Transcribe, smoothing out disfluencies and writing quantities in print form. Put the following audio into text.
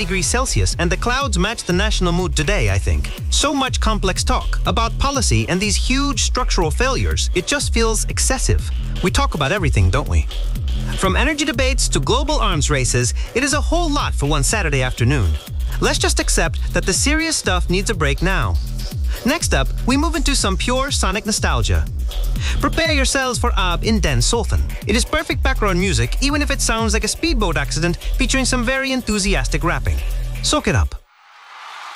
degrees Celsius, and the clouds match the national mood today, I think. So much complex talk about policy and these huge structural failures, it just feels excessive. We talk about everything, don't we? From energy debates to global arms races, it is a whole lot for one Saturday afternoon. Let's just accept that the serious stuff needs a break now. Next up, we move into some pure sonic nostalgia. Prepare yourselves for Ab in Den Sultan. It is perfect background music, even if it sounds like a speedboat accident featuring some very enthusiastic rapping. Soak it up.